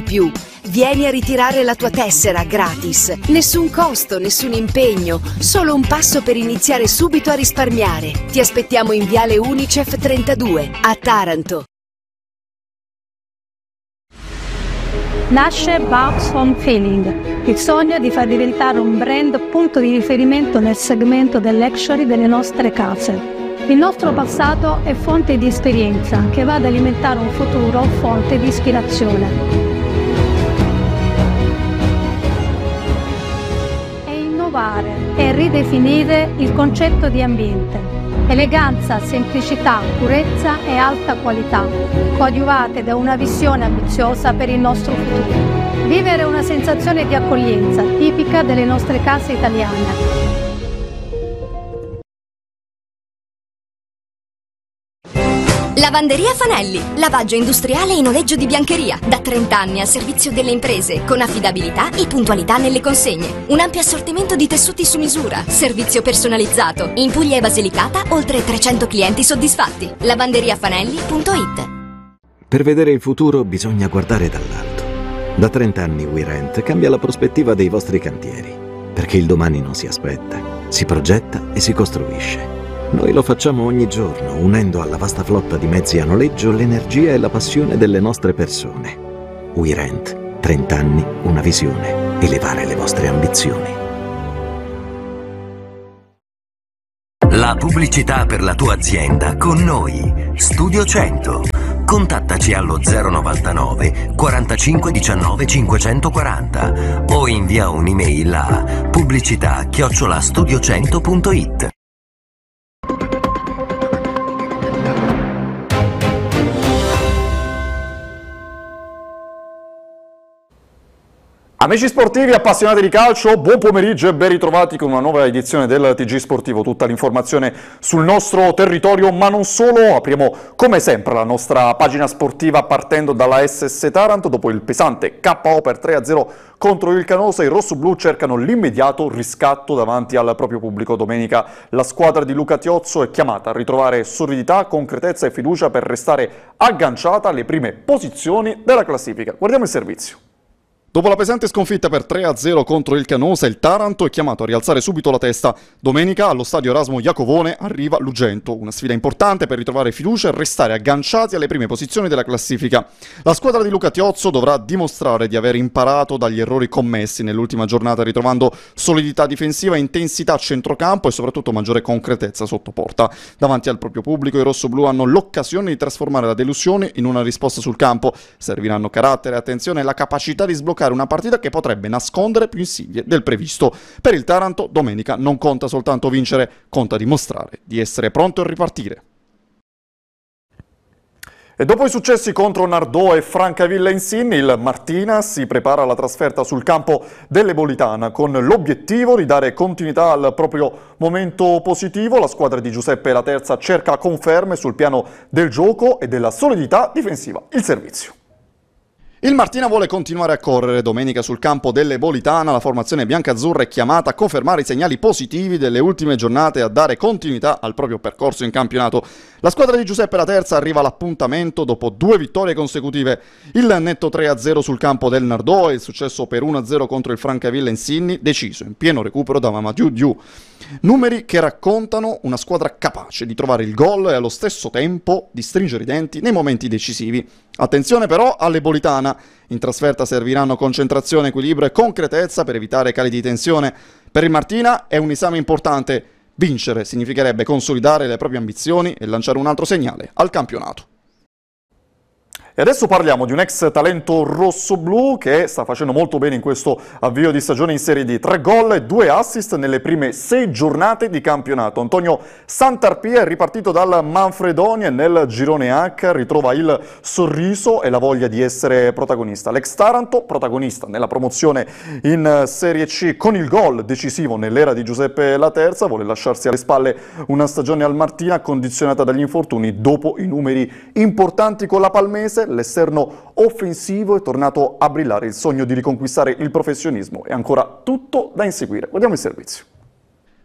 più. Vieni a ritirare la tua tessera gratis. Nessun costo, nessun impegno, solo un passo per iniziare subito a risparmiare. Ti aspettiamo in Viale Unicef 32, a Taranto. Nasce Babs Home Feeling, il sogno di far diventare un brand punto di riferimento nel segmento del luxury delle nostre case. Il nostro passato è fonte di esperienza che va ad alimentare un futuro fonte di ispirazione. È innovare e ridefinire il concetto di ambiente. Eleganza, semplicità, purezza e alta qualità, coadiuvate da una visione ambiziosa per il nostro futuro. Vivere una sensazione di accoglienza tipica delle nostre case italiane. Lavanderia Fanelli, lavaggio industriale in noleggio di biancheria, da 30 anni al servizio delle imprese, con affidabilità e puntualità nelle consegne. Un ampio assortimento di tessuti su misura, servizio personalizzato. In Puglia e Basilicata, oltre 300 clienti soddisfatti. lavanderiafanelli.it. Per vedere il futuro bisogna guardare dall'alto. Da 30 anni WeRent cambia la prospettiva dei vostri cantieri, perché il domani non si aspetta, si progetta e si costruisce. Noi lo facciamo ogni giorno, unendo alla vasta flotta di mezzi a noleggio l'energia e la passione delle nostre persone. WeRent, 30 anni, una visione, elevare le vostre ambizioni. La pubblicità per la tua azienda con noi. Studio 100. Contattaci allo 099 45 19 540 o invia un'email a pubblicità@studio100.it. Amici sportivi appassionati di calcio, buon pomeriggio e ben ritrovati con una nuova edizione del TG Sportivo. Tutta l'informazione sul nostro territorio, ma non solo. Apriamo come sempre la nostra pagina sportiva partendo dalla SS Taranto. Dopo il pesante KO per 3-0 contro il Canosa, i rossoblù cercano l'immediato riscatto davanti al proprio pubblico. Domenica la squadra di Luca Tiozzo è chiamata a ritrovare solidità, concretezza e fiducia per restare agganciata alle prime posizioni della classifica. Guardiamo il servizio. Dopo la pesante sconfitta per 3-0 contro il Canosa, il Taranto è chiamato a rialzare subito la testa. Domenica allo stadio Erasmo Iacovone arriva l'Ugento, una sfida importante per ritrovare fiducia e restare agganciati alle prime posizioni della classifica. La squadra di Luca Tiozzo dovrà dimostrare di aver imparato dagli errori commessi nell'ultima giornata, ritrovando solidità difensiva, intensità a centrocampo e soprattutto maggiore concretezza sotto porta. Davanti al proprio pubblico i rossoblù hanno l'occasione di trasformare la delusione in una risposta sul campo. Serviranno carattere, attenzione e la capacità di sbloccare una partita che potrebbe nascondere più insidie del previsto. Per il Taranto domenica non conta soltanto vincere, conta dimostrare di essere pronto a ripartire. E dopo i successi contro Nardò e Francavilla Insinni, il Martina si prepara alla trasferta sul campo dell'Ebolitana con l'obiettivo di dare continuità al proprio momento positivo. La squadra di Giuseppe La Terza cerca conferme sul piano del gioco e della solidità difensiva. Il servizio. Il Martina vuole continuare a correre. Domenica sul campo dell'Ebolitana la formazione biancazzurra è chiamata a confermare i segnali positivi delle ultime giornate e a dare continuità al proprio percorso in campionato. La squadra di Giuseppe La Terza arriva all'appuntamento dopo 2 vittorie consecutive. Il netto 3-0 sul campo del Nardò e il successo per 1-0 contro il Francavilla Insinni, deciso in pieno recupero da Mamadou Diou. Numeri che raccontano una squadra capace di trovare il gol e allo stesso tempo di stringere i denti nei momenti decisivi. Attenzione però all'Ebolitana. In trasferta serviranno concentrazione, equilibrio e concretezza per evitare cali di tensione. Per il Martina è un esame importante. Vincere significherebbe consolidare le proprie ambizioni e lanciare un altro segnale al campionato. E adesso parliamo di un ex talento rossoblù che sta facendo molto bene in questo avvio di stagione in Serie D. 3 gol e 2 assist nelle prime 6 giornate di campionato. Antonio Santarpia è ripartito dal Manfredonia e nel girone H ritrova il sorriso e la voglia di essere protagonista. L'ex Taranto, protagonista nella promozione in Serie C con il gol decisivo nell'era di Giuseppe La Terza, vuole lasciarsi alle spalle una stagione al Martina condizionata dagli infortuni. Dopo i numeri importanti con la Palmese, l'esterno offensivo è tornato a brillare. Il sogno di riconquistare il professionismo è ancora tutto da inseguire. Guardiamo il servizio.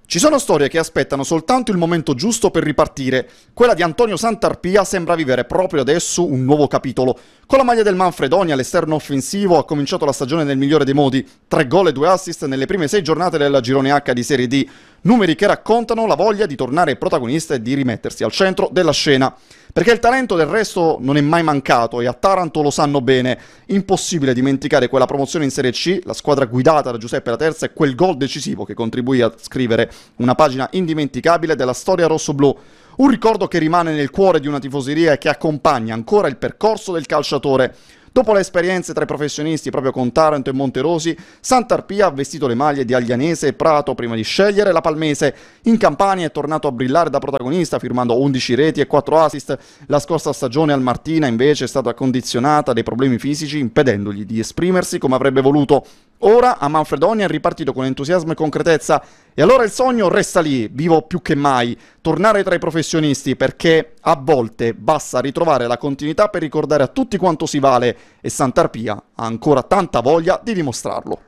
Ci sono storie che aspettano soltanto il momento giusto per ripartire. Quella di Antonio Santarpia sembra vivere proprio adesso un nuovo capitolo. Con la maglia del Manfredonia all'esterno offensivo ha cominciato la stagione nel migliore dei modi. 3 gol e 2 assist nelle prime 6 giornate del girone H di Serie D. Numeri che raccontano la voglia di tornare protagonista e di rimettersi al centro della scena. Perché il talento del resto non è mai mancato e a Taranto lo sanno bene. Impossibile dimenticare quella promozione in Serie C, la squadra guidata da Giuseppe La Terza e quel gol decisivo che contribuì a scrivere una pagina indimenticabile della storia rossoblù. Un ricordo che rimane nel cuore di una tifoseria e che accompagna ancora il percorso del calciatore. Dopo le esperienze tra i professionisti proprio con Taranto e Monterosi, Santarpia ha vestito le maglie di Aglianese e Prato prima di scegliere la Palmese. In Campania è tornato a brillare da protagonista firmando 11 reti e 4 assist. La scorsa stagione al Martina invece è stata condizionata dai problemi fisici impedendogli di esprimersi come avrebbe voluto. Ora a Manfredonia è ripartito con entusiasmo e concretezza e allora il sogno resta lì, vivo più che mai, tornare tra i professionisti perché a volte basta ritrovare la continuità per ricordare a tutti quanto si vale e Santarpia ha ancora tanta voglia di dimostrarlo.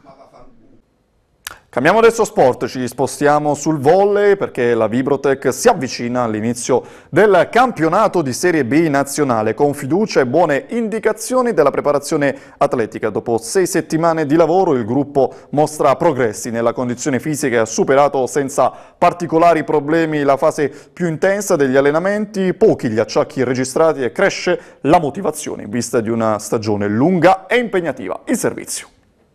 Cambiamo adesso sport, ci spostiamo sul volley perché la Vibrotech si avvicina all'inizio del campionato di Serie B nazionale con fiducia e buone indicazioni della preparazione atletica. Dopo 6 settimane di lavoro il gruppo mostra progressi nella condizione fisica e ha superato senza particolari problemi la fase più intensa degli allenamenti, pochi gli acciacchi registrati e cresce la motivazione in vista di una stagione lunga e impegnativa in servizio.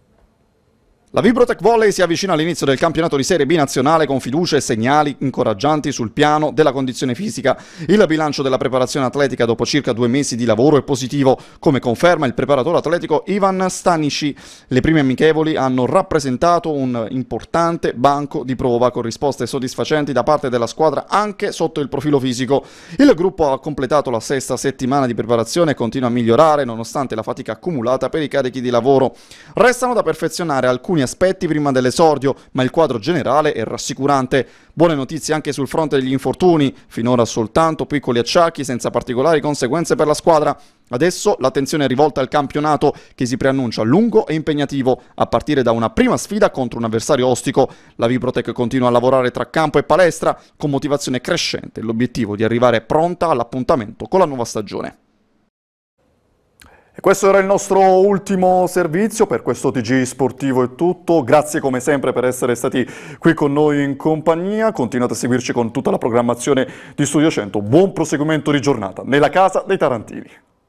La Vibrotech Volley si avvicina all'inizio del campionato di Serie B nazionale con fiducia e segnali incoraggianti sul piano della condizione fisica. Il bilancio della preparazione atletica dopo circa 2 mesi di lavoro è positivo, come conferma il preparatore atletico Ivan Stanici. Le prime amichevoli hanno rappresentato un importante banco di prova con risposte soddisfacenti da parte della squadra anche sotto il profilo fisico. Il gruppo ha completato la 6ª settimana di preparazione e continua a migliorare nonostante la fatica accumulata per i carichi di lavoro. Restano da perfezionare alcuni aspetti prima dell'esordio, ma il quadro generale è rassicurante. Buone notizie anche sul fronte degli infortuni, finora soltanto piccoli acciacchi senza particolari conseguenze per la squadra. Adesso l'attenzione è rivolta al campionato che si preannuncia lungo e impegnativo, a partire da una prima sfida contro un avversario ostico. La Vibrotech continua a lavorare tra campo e palestra con motivazione crescente e l'obiettivo di arrivare pronta all'appuntamento con la nuova stagione. E questo era il nostro ultimo servizio, per questo TG Sportivo è tutto, grazie come sempre per essere stati qui con noi in compagnia, continuate a seguirci con tutta la programmazione di Studio 100, buon proseguimento di giornata nella casa dei tarantini.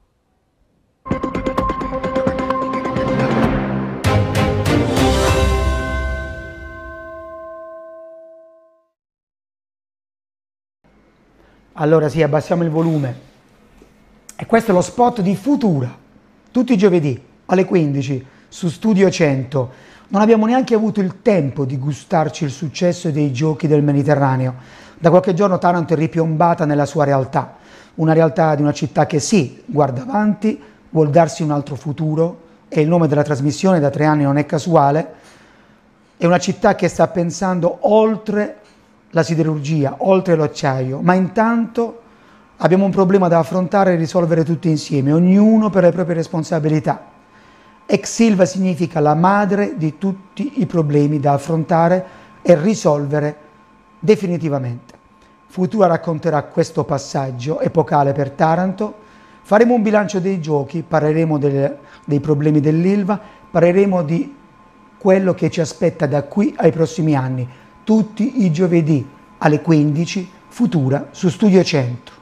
Allora sì, abbassiamo il volume. E questo è lo spot di Futura. Tutti i giovedì alle 15 su Studio 100. Non abbiamo neanche avuto il tempo di gustarci il successo dei giochi del Mediterraneo. Da qualche giorno Taranto è ripiombata nella sua realtà, una realtà di una città che sì, guarda avanti, vuol darsi un altro futuro, e il nome della trasmissione da 3 anni non è casuale. È una città che sta pensando oltre la siderurgia, oltre l'acciaio, ma intanto abbiamo un problema da affrontare e risolvere tutti insieme, ognuno per le proprie responsabilità. Ex Silva significa la madre di tutti i problemi da affrontare e risolvere definitivamente. Futura racconterà questo passaggio epocale per Taranto, faremo un bilancio dei giochi, parleremo dei problemi dell'Ilva, parleremo di quello che ci aspetta da qui ai prossimi anni, tutti i giovedì alle 15, Futura su Studio 100.